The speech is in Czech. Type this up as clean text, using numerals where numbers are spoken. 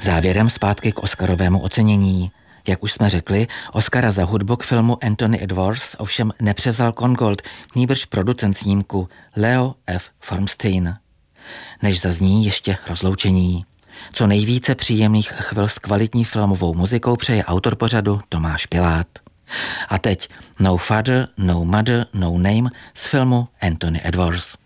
Závěrem zpátky k Oscarovému ocenění. Jak už jsme řekli, Oscara za hudbu k filmu Anthony Edwards ovšem nepřevzal Kongold, nýbrž producent snímku Leo F. Formstein. Než zazní ještě rozloučení. Co nejvíce příjemných chvil s kvalitní filmovou muzikou přeje autor pořadu Tomáš Pilát. A teď No Father, No Mother, No Name z filmu Anthony Edwards.